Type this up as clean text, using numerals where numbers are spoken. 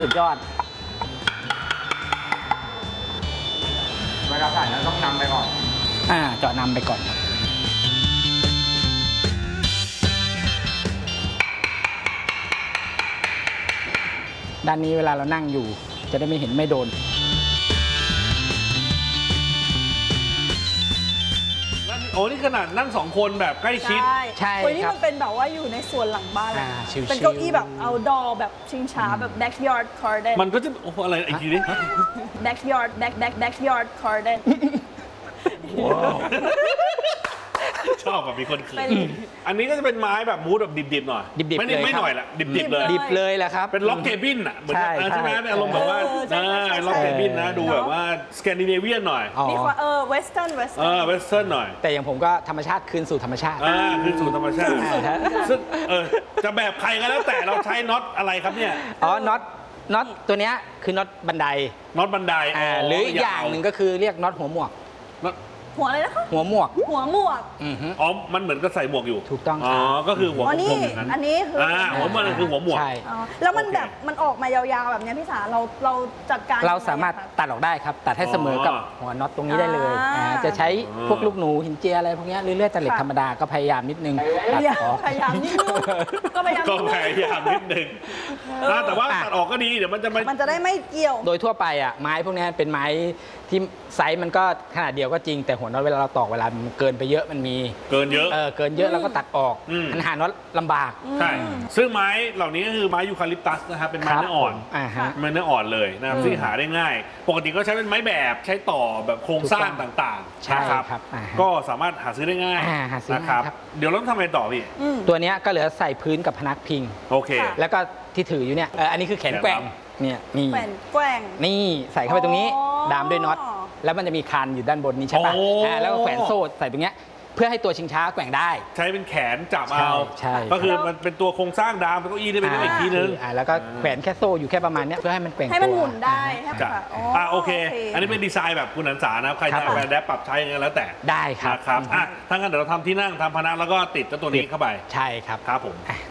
สุดยอดเวลาใส่แล้วต้องนำไปก่อนเจาะนำไปก่อนครับด้านนี้เวลาเรานั่งอยู่จะได้ไม่เห็นไม่โดนโอ้นี่ขนาดนั่ง2 คนแบบใกล้ชิดใช่โอ้ยนี่มันเป็นแบบว่าอยู่ในสวนหลังบ้านเลยเป็นเก้าอี้แบบ outdoor แบบชิงช้าแบบ backyard garden มันก็จะโอ้อะไรอีกทีนี้ backyard garden ชอบแบบมีคนขืนอันนี้ก็จะเป็นไม้แบบมูดแบบดิบๆหน่อยดิบๆเลยไม่หน่อยละดิบๆเลยดิบเลยแหละครับเป็นล็อกเคบินอ่ะเหมือนใช่ไหมอารมณ์แบบว่าล็อกเคบินนะดูแบบว่าสแกนดิเนเวียนหน่อยมีความwestern เวสเทิร์นหน่อยแต่อย่างผมก็ธรรมชาติคืนสู่ธรรมชาติคืนสู่ธรรมชาติซึ่งจะแบบใครก็แล้วแต่เราใช้น็อตอะไรครับเนี่ยน็อตตัวเนี้ยคือน็อตบันไดหรืออีกอย่างหนึ่งก็คือเรียกน็อตหัวหมวกหัวอะไรนะคะหัวหมวกอ๋อมันเหมือนกับใส่หมวกอยู่ถูกต้องก็คือหัวหมวกอันนี้คือหัวมันคือหัวหมวกใช่แล้วมันแบบมันออกมายาวๆแบบนี้พี่สาเราจัดการเราสามารถตัดออกได้ครับตัดให้เสมอกับหัวน็อตตรงนี้ได้เลยจะใช้พวกลูกหนูหินเจียอะไรพวกนี้หรือเลื่อยตะเหล็กธรรมดาก็พยายามนิดนึงพยายามนิดนึงก็พยายามนิดนึงแต่ว่าตัดออกก็ดีเดี๋ยวมันจะได้ไม่เกี่ยวโดยทั่วไปไม้พวกนี้เป็นไม้ที่ไซส์มันก็ขนาดเดียวก็จริงแต่หัวน็อตเวลาเราตอกเวลามันเกินไปเยอะมันมีเกินเยอะแล้วก็ตัดออกหาน็อตลำบากใช่ซึ่งไม้เหล่านี้ก็คือไม้ยูคาลิปตัสนะครับเป็นไม้เนื้ออ่อนไม้เนื้ออ่อนเลยนะครับซึ่งหาได้ง่ายปกติก็ใช้เป็นไม้แบบใช้ต่อแบบโครงสร้างต่างๆนะครับก็สามารถหาซื้อได้ง่ายนะครับเดี๋ยวเราต้องทำอะไรต่อพี่ตัวนี้ก็เหลือใส่พื้นกับพนักพิงโอเคแล้วก็ที่ถืออยู่เนี่ยอันนี้คือแขนแกว่งเนี่ยนี่แกว่งนี่ใส่เข้าไปตรงนี้ดามด้วยน็อตแล้วมันจะมีคานอยู่ด้านบนนี้ใช่ป่ะแล้วก็แขวนโซ่ใส่ตรงเนี้ยเพื่อให้ตัวชิงช้าแกว่งได้ใช้เป็นแขนจับเอาใช่ก็คือมันเป็นตัวโครงสร้างดามเป็นเก้าอี้ได้เป็นอีกทีนึงแล้วก็แขวนแค่โซ่อยู่แค่ประมาณนี้เพื่อให้มันแกว่งให้มันหมุนได้โอเคอันนี้เป็นดีไซน์แบบคุณหันษานะใครจะแบบแดปปรับใช้ยังไงแล้วแต่ได้ครับถ้างั้นเดี๋ยวเราทำที่นั่งทำพนักแล้วก็ติดตัวนี้เข้าไปใช่ครับครับผม